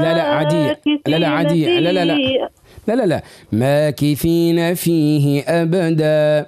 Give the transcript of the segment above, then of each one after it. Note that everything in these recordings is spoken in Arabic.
لا لا عادية، لا لا عادية، لا لا لا لا لا لا، ماكثين فيه أبدا،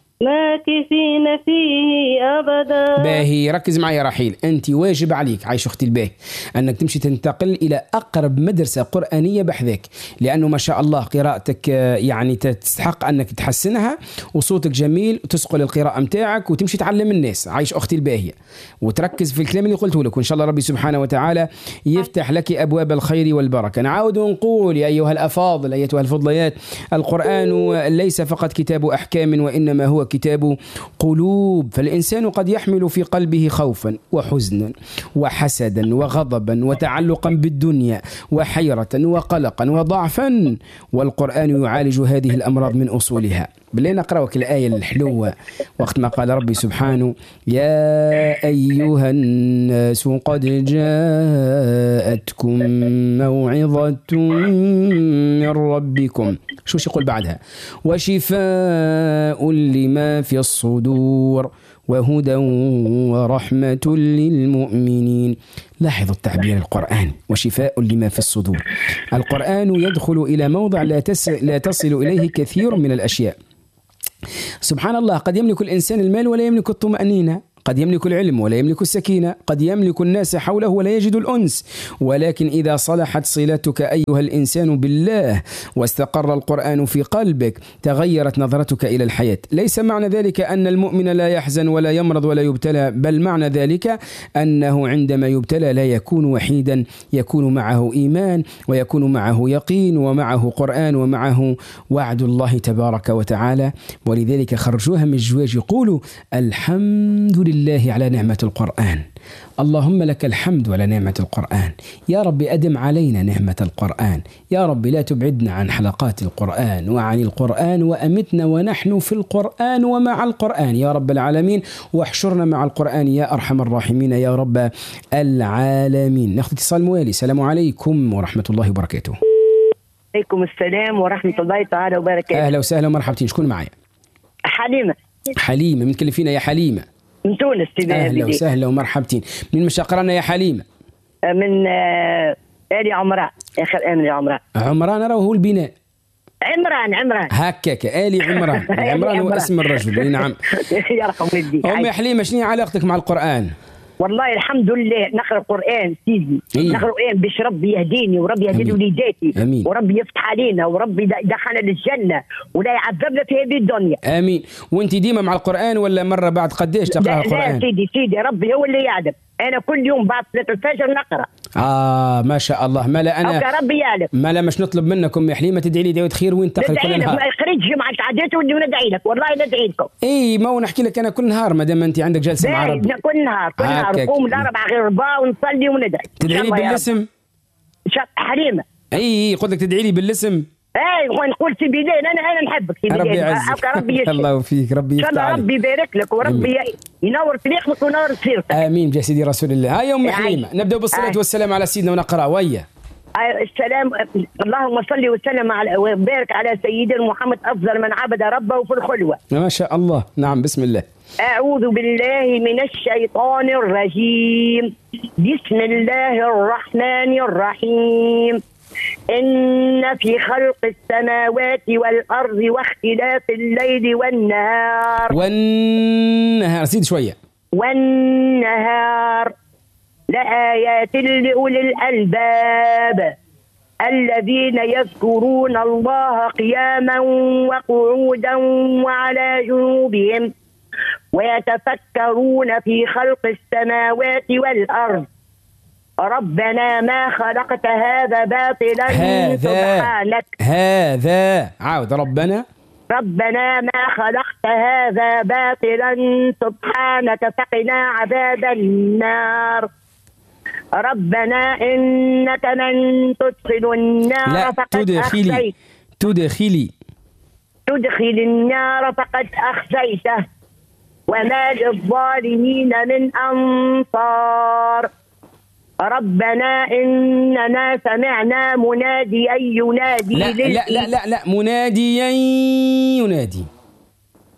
ماكثين فيه أبدا. باهي، ركز معي يا رحيل، أنت واجب عليك عايش أختي الباهي أنك تمشي تنتقل إلى أقرب مدرسة قرآنية بحذاك، لأنه ما شاء الله قراءتك يعني تستحق أنك تحسنها، وصوتك جميل، وتسقل القراءة متاعك وتمشي تعلم الناس. عايش أختي الباهية، وتركز في الكلام اللي قلته لك، وإن شاء الله ربي سبحانه وتعالى يفتح لك أبواب الخير والبركة. نعاود ونقول يا أيها الأفاضل أيتها الفضليات، القرآن ليس فقط كتاب أحكام، وإنما هو كتاب قلوب. فالإنسان قد يحمل في قلبه خوفا وحزنا وحسدا وغضبا وتعلقا بالدنيا وحيرة وقلقا وضعفا، والقرآن يعالج هذه الأمراض من أصولها. بالله نقرأك الآية الحلوة وقت ما قال ربي سبحانه: يا أيها الناس قد جاءتكم موعظة من ربكم، شو يقول بعدها؟ وشفاء لما في الصدور وهدى ورحمة للمؤمنين. لاحظوا التعبير القرآني، وشفاء لما في الصدور. القرآن يدخل إلى موضع لا تصل إليه كثير من الأشياء. سبحان الله، قد يملك الإنسان المال ولا يملك الطمأنينة، قد يملك العلم ولا يملك السكينة، قد يملك الناس حوله ولا يجد الأنس، ولكن إذا صلحت صلتك أيها الإنسان بالله واستقر القرآن في قلبك تغيرت نظرتك إلى الحياة. ليس معنى ذلك أن المؤمن لا يحزن ولا يمرض ولا يبتلى، بل معنى ذلك أنه عندما يبتلى لا يكون وحيدا، يكون معه إيمان ويكون معه يقين ومعه قرآن ومعه وعد الله تبارك وتعالى. ولذلك خرجوها من الجواج يقولوا: الحمد لله على نعمة القرآن، اللهم لك الحمد على نعمة القرآن، يا رب أدم علينا نعمة القرآن، يا رب لا تبعدنا عن حلقات القرآن وعن القرآن، وأمتنا ونحن في القرآن ومع القرآن يا رب العالمين، واحشرنا مع القرآن يا أرحم الراحمين يا رب العالمين. ناخذ اتصال موالي. السلام عليكم ورحمة الله وبركاته. عليكم السلام ورحمة الله تعالى وبركاته. أهلا وسهلا ومرحبتين، شكون معي؟ حليمة. حليمة، من كل فينا يا حليمة؟ من تونس. أهلا وسهلا ومرحبتين. من مشاقرنا يا حليمة؟ من آل عمران، آخر آمن عمران. عمران راه هو البناء. عمران هكاك آل عمران. عمران هو اسم الرجل. نعم. يرحم والديك. أمي حليمة، شنو علاقتك مع القرآن؟ والله الحمد لله نقرأ القرآن سيدي. نقرأ القرآن باش ربي يهديني وربي يهدي وليداتي، وربي يفتح علينا وربي يدخلنا للجنة ولا يعذبنا في هذه الدنيا. آمين. وانت ديما مع القرآن ولا مرة بعد قداش تقرأ القرآن؟ لا سيدي ربي هو اللي يعلم. أنا كل يوم بعد صلاة الفجر نقرأ. ما شاء الله. ما لا أنا ربي يعلم. ما لا مش نطلب منكم يا حليمة تدعي لي دعوة خير وين تقرأ كل نهار. ما قريت جمعة عديت وندعي لك، والله ندعي لكم. ما هو نحكي لك أنا كل نهار ما دام أنت عندك جلسة مع ربي. كل نهار نقوم الأربع غير ربا ونصلي وندعي. تدعي لي بالاسم؟ حليمة. قلت لك تدعي لي بالاسم. ونقول سيدي انا نحبك سيدي. ربي يعزك. ربي الله فيك، ربي يفتح عليك. ربي يبارك لك وربي ينور طريقك وينور سيرتك. امين يا سيدي رسول الله. هاي ام حليمه، نبدا بالصلاه والسلام على سيدنا ونقرا ويا السلام. اللهم صل وسلم على وبارك على سيدنا محمد افضل من عبد ربه في الخلوه. ما شاء الله. نعم، بسم الله. أعوذ بالله من الشيطان الرجيم. بسم الله الرحمن الرحيم. إن في خلق السماوات والأرض واختلاف الليل والنهار زيد شوية. والنهار لآيات لأولي الألباب الذين يذكرون الله قياما وقعودا وعلى جنوبهم ويتفكرون في خلق السماوات والأرض ربنا ما خلقت هذا باطلا سبحانك. هذا عاود ربنا ما خلقت هذا باطلا سبحانك فقنا عذاب النار. ربنا إنك من تدخل النار فقد أخزيته. تدخل النار فقد أخزيته وما للظالمين من أنصار. ربنا إننا سمعنا مناديا ينادي. لا مناديا ينادي.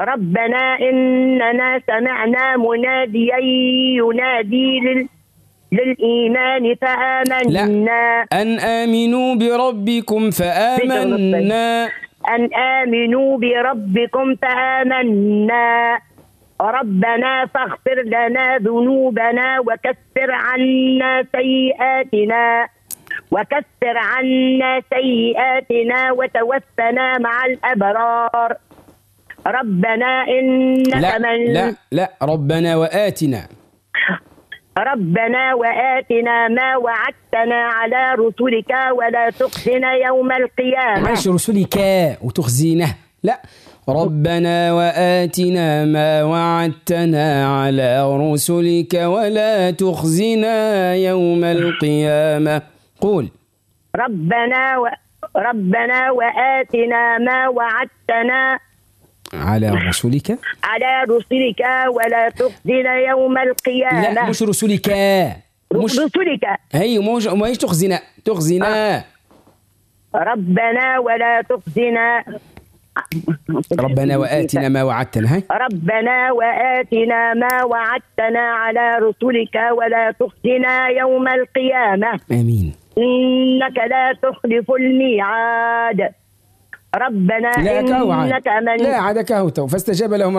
ربنا إننا سمعنا مناديا ينادي للإيمان فآمنا. لا. أن آمنوا بربكم فآمنا. أن آمنوا بربكم فآمنا. ربنا فاغفر لنا ذنوبنا وكفر عنا سيئاتنا وتوفنا مع الأبرار. ربنا إنك لا ربنا وآتنا. ربنا وآتنا ما وعدتنا على رسلك ولا تخزنا يوم القيامة. معلش رسلك وتخزينه، لا، ربنا وآتنا ما وعدتنا على رسلك ولا تخزنا يوم القيامة. قول ربنا وآتنا ما وعدتنا على رسلك ولا تخزنا يوم القيامة. لا مش رسلك، رسلك هي ما هيش تخزنا. ربنا ولا تخزنا. ربنا وآتنا ما وعدتنا. هاي ربنا وآتنا ما وعدتنا على رسلك ولا تخزنا يوم القيامة. آمين. إنك لا تخلف الميعاد. ربنا إنك من لا عادك هوتو فاستجاب لهم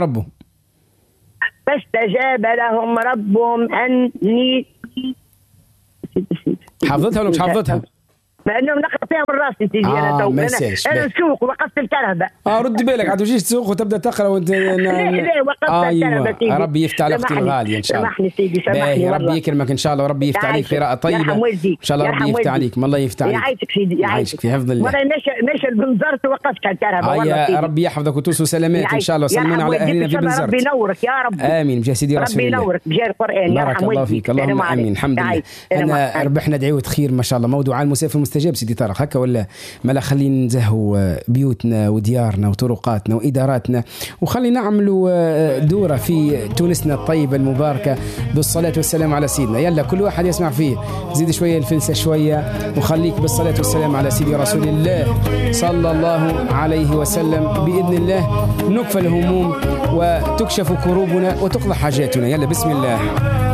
ربهم أني حافظتها ولا مش حافظتها؟ مع انهم نقطيها من راسي تيجي انا نسوق وقفت الكهرباء. رد بالك عاد وجيش تسوق وتبدا تقرا وانت ليه وقفت الكهرباء سيدي. ربي يفتح على اختي الغاليه ان شاء الله. سامحني سيدي سامحني. ربي يكرمك ان شاء الله وربي يفتح عليك قراءه طيبه ان شاء الله. ربي يفتح عليك، ما الله يفتح عليك. يعيشك سيدي يعيشك في حفظ الله. مره مشى البنزرت وقفت الكهرباء. يا ربي يحفظك وتوصل سلامات ان شاء الله. سلمونا على اهلنا في بنزرت. ربي ينورك يا رب. امين بجاه سيدي رسول الله. ربي ينورك بجاه القران. بارك الله فيك. اللهم امين. الحمد لله انا ربحنا دعوه خير ما شاء الله. موضوع المسافر المستجاب سيدي طارق هكا ولا ما لا؟ خلينا نزهوا بيوتنا وديارنا وطرقاتنا وإداراتنا، وخلينا نعملوا دورة في تونسنا الطيبة المباركة بالصلاة والسلام على سيدنا. يلا كل واحد يسمع فيه، زيد شوية الفلسة شوية وخليك بالصلاة والسلام على سيدي رسول الله صلى الله عليه وسلم. بإذن الله نكفى الهموم وتكشف كروبنا وتقضى حاجاتنا. يلا بسم الله.